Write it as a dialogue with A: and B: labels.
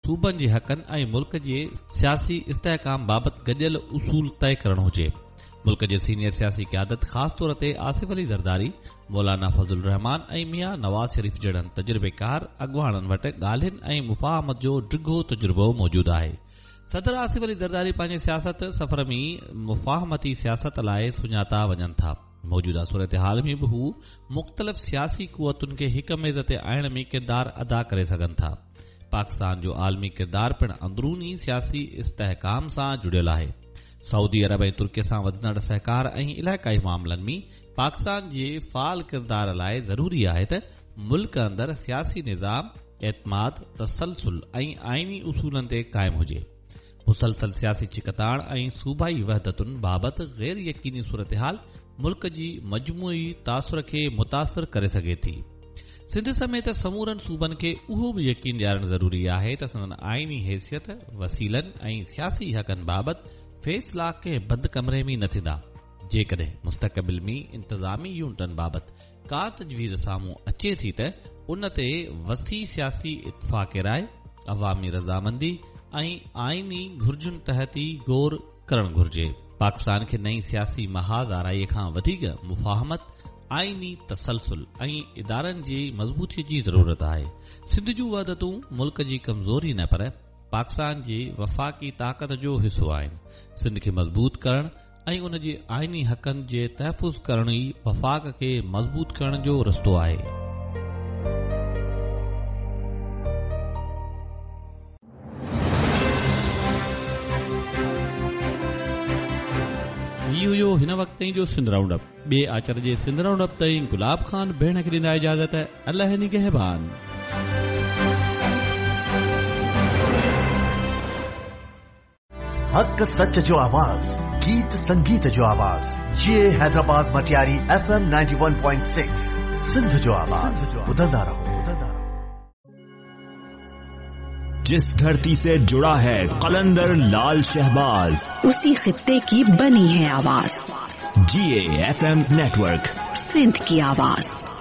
A: सूबनि जे हक़नि ऐं मुल्क जे सियासी इस्तेहकाम बाबति गॾियल उसूल तय करणु हुजे। मुल्क जे सीनियर सियासी क़यादत ख़ासि तौर ते आसिफ अली ज़रदारी, मौलाना फज़लुर रहमान ऐं मियां नवाज़ शरीफ़ जहिड़नि तजुर्बेकार अॻुवाणनि वटि ॻाल्हियुनि ऐं मुफ़ाहमत जो डिघो तजुर्बो मौजूदु आहे। सदर आसिफ अली ज़रदारी पंहिंजे सियासत सफ़र में मुफ़ाहमती सियासत लाइ सुञाता वञनि था। मौजूदा सूरतहाल में बि हू मुख़्तलिफ़ सियासी क़ुवतुनि खे हिक मेज़ ते आणण में किरदारु अदा करे सघनि था। पाकिस्तान जो आलमी किरदारु पिणु अंदरूनी सियासी इस्तेहकाम सां जुड़ियल आहे। सऊदी अरब ऐं तुर्की सां वधंदड़ सहकार ऐं इलाइक़ाई मामलनि में पाकिस्तान जे फ़ाल किरदार लाइ ज़रूरी आहे त मुल्क अंदरि सियासी निज़ाम एतमाद, तसलसल ऐं आईनी उसूलनि ते क़ाइमु हुजे। मुसलसल सियासी चिकताण ऐं सूबाई वहदतुनि बाबति गैर यकीनी सूरतहाल मुल्क जी मजमूई तासुर खे मुतासिर करे सघे थी। सिंध समेत समूरनि सूबनि खे उहो बि यकीन ॾियारणु ज़रूरी आहे त संदन आईनी हैसियत, वसीलनि ऐं सियासी हक़नि बाबति फ़ैसिला कंहिं बंदि कमरे में न थींदा। जेकॾहिं मुस्तक़बिल में इंतज़ामी यूनिटनि बाबति का तजवीज़ साम्हूं अचे थी त उन ते वसी सियासी इत्फ़ाक़ राय, अवामी रज़ामंदी ऐं आईनी घुर्जुनि तहत ई गौर करणु घुर्जे। पाकिस्तान खे नई सियासी महाज़ आराईअ खां वधीक मुफ़ाहमत, आईनी तसलसल ऐं इदारनि जी मज़बूतीअ जी ज़रूरत आहे। सिंध जूं वहदतूं मुल्क जी कमज़ोरी न पर पाकिस्तान जी वफ़ाक़ी ताक़त जो हिसो आहिनि। सिंध खे मज़बूत करणु ऐं उन जे आईनी हक़नि जे तहफ़ुज़ करण ई वफ़ाक़ खे मज़बूत करण जो रस्तो आहे। इहो हिन वक़्त जो सिंध राउंड अप। ॿिए आचर जे सिंध राउंड अप ताईं गुलाब खान भेण खे ॾींदा इजाज़त। अल्लाह निगहबान।
B: हक सच जो आवाज़, गीत संगीत जो आवाज़। ये हैदराबाद मटियारी FM 91.6 सिंध जो आवाज़। ॿुधंदा रहो।
C: जिस धरती से जुड़ा है कलंदर लाल शहबाज,
D: उसी खित्ते की बनी है आवाज।
C: GA FM नेटवर्क,
D: सिंध की आवाज।